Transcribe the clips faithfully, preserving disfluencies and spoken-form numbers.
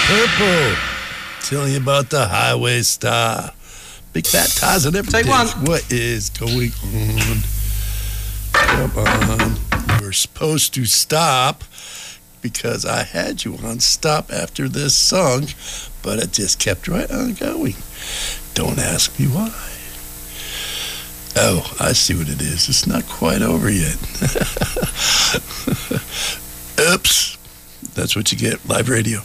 Purple. Telling you about the Highway Star. Big fat ties and everything. Take one. What is going on? Come on. We're supposed to stop because I had you on stop after this song, but it just kept right on going. Don't ask me why. Oh, I see what it is. It's not quite over yet. Oops. That's what you get. Live radio.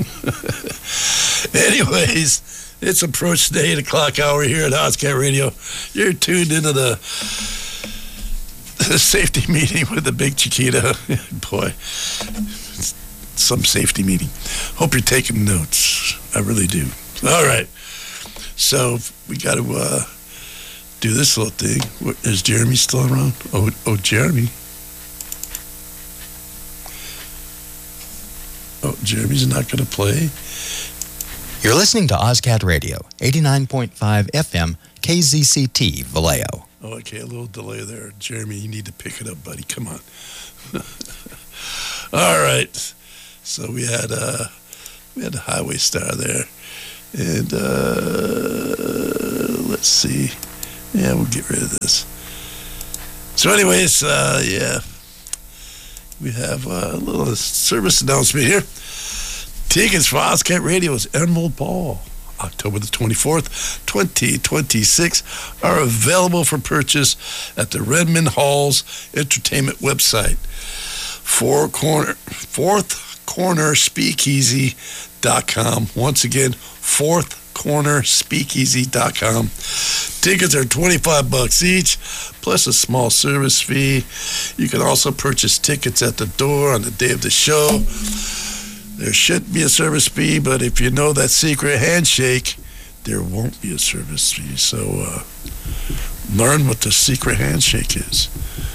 Anyways, it's approached the eight o'clock hour here at Ozcat Radio. You're tuned into the, the safety meeting with the Big Chiquita. Boy, some safety meeting. Hope you're taking notes. I really do. All right. So we got to uh, do this little thing. Is Jeremy still around? Oh, oh, Jeremy. Oh, Jeremy's not going to play. You're listening to Ozcat Radio, eighty-nine point five F M, K Z C T, Vallejo. Oh, okay, a little delay there. Jeremy, you need to pick it up, buddy. Come on. All right. So we had uh, we had the Highway Star there. And uh, let's see. Yeah, we'll get rid of this. So anyways, uh, yeah. We have a little service announcement here. Tickets for Ozcat Radio's Emerald Ball, October the twenty-fourth, twenty twenty-six, are available for purchase at the Redmond Halls Entertainment website. Four corner, fourth corner speakeasy dot com. Once again, fourth corner speakeasy dot com. Tickets are twenty-five bucks each, plus a small service fee. You can also purchase tickets at the door on the day of the show. There should be a service fee, but if you know that secret handshake, there won't be a service fee. So uh, learn what the secret handshake is.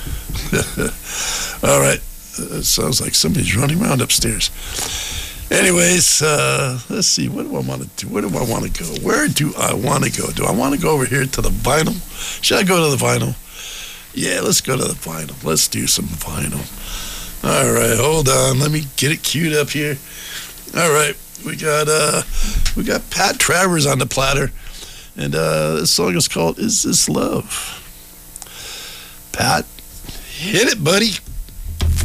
All right. Uh, sounds like somebody's running around upstairs. Anyways, uh, let's see. What do I want to do? Where do I want to go? Where do I want to go? Do I want to go over here to the vinyl? Should I go to the vinyl? Yeah, let's go to the vinyl. Let's do some vinyl. All right, hold on. Let me get it queued up here. All right, we got uh, we got Pat Travers on the platter, and uh, this song is called "Is This Love?" Pat, hit it, buddy.